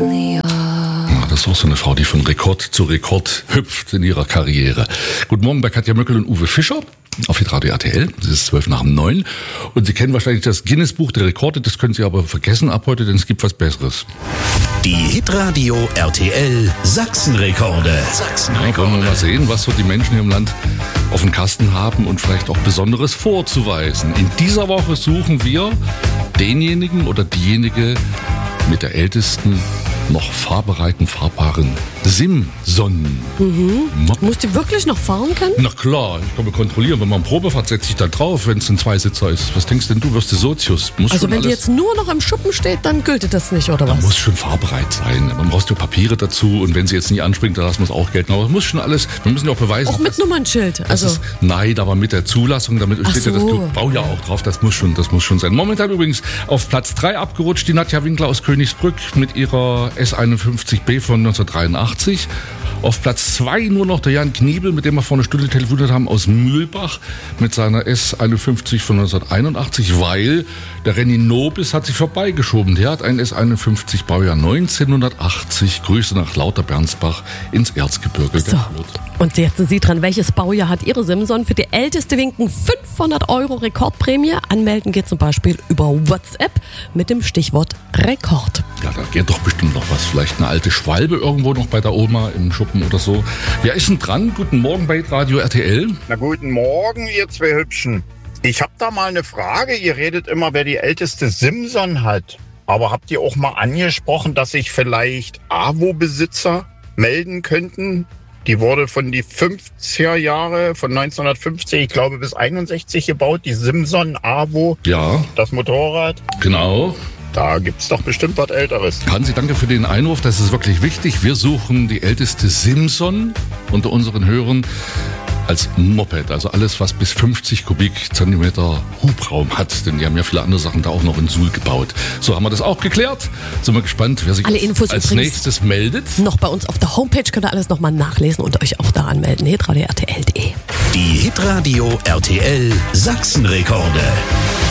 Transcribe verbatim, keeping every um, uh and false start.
Ja, das ist auch so eine Frau, die von Rekord zu Rekord hüpft in ihrer Karriere. Guten Morgen bei Katja Möckel und Uwe Fischer auf Hitradio R T L. Es ist zwölf nach neun. Und Sie kennen wahrscheinlich das Guinness-Buch der Rekorde. Das können Sie aber vergessen ab heute, denn es gibt was Besseres. Die Hitradio R T L Sachsenrekorde. Sachsenrekorde. Ja, wollen wir mal sehen, was so die Menschen hier im Land auf dem Kasten haben und vielleicht auch Besonderes vorzuweisen. In dieser Woche suchen wir denjenigen oder diejenige mit der ältesten noch fahrbereiten, fahrbaren Simson. Mhm. Musst du wirklich noch fahren können? Na klar, ich kann mal kontrollieren. Wenn man eine Probe fährt, setze ich da drauf, wenn es ein Zweisitzer ist. Was denkst denn du, wirst du Sozius? Muss also wenn alles, die jetzt nur noch im Schuppen steht, dann gilt das nicht, oder da was? muss schon fahrbereit sein. Man braucht ja Papiere dazu und wenn sie jetzt nicht anspringt, dann lassen wir es auch gelten. Aber es muss schon alles, wir müssen ja auch beweisen. Auch mit Nummernschild. Also ist, nein, aber mit der Zulassung, damit Ach steht so. ja das Baujahr auch drauf. Das muss schon, das muss schon sein. Momentan übrigens auf Platz drei abgerutscht die Nadja Winkler aus Königsbrück mit ihrer S einundfünfzig B von neunzehnhundertdreiundachtzig. Auf Platz zwei nur noch der Jan Kniebel, mit dem wir vor einer Stunde telefoniert haben, aus Mühlbach mit seiner S einundfünfzig von neunzehnhunderteinundachtzig, weil der Renny Nobis hat sich vorbeigeschoben. Der hat einen S einundfünfzig Baujahr neunzehnhundertachtzig. Grüße nach Lauterbernsbach ins Erzgebirge. So. Und jetzt sind Sie dran. Welches Baujahr hat Ihre Simson? Für die älteste winken fünfhundert Euro Rekordprämie. Anmelden geht zum Beispiel über WhatsApp mit dem Stichwort Rekord. Ja, da geht doch bestimmt noch was. Vielleicht eine alte Schwalbe irgendwo noch bei der Oma im Schuppen oder so. Wer ist denn dran? Guten Morgen bei Radio R T L. Na guten Morgen, ihr zwei Hübschen. Ich hab da mal eine Frage. Ihr redet immer, wer die älteste Simson hat. Aber habt ihr auch mal angesprochen, dass sich vielleicht A W O-Besitzer melden könnten? Die wurde von die fünfziger Jahre, von neunzehnhundertfünfzig, ich glaube bis einundsechzig gebaut, die Simson A W O, Ja, das Motorrad. genau. Da gibt's doch bestimmt was Älteres. Hansi, danke für den Einwurf. Das ist wirklich wichtig. Wir suchen die älteste Simson unter unseren Hörern als Moped. Also alles, was bis fünfzig Kubikzentimeter Hubraum hat. Denn die haben ja viele andere Sachen da auch noch in Suhl gebaut. So, haben wir das auch geklärt. Sind wir gespannt, wer sich Alle Infos als übrigens nächstes meldet. noch bei uns auf der Homepage. Könnt ihr alles nochmal nachlesen und euch auch da anmelden. hitradio R T L punkt de. Die Hitradio R T L Sachsenrekorde.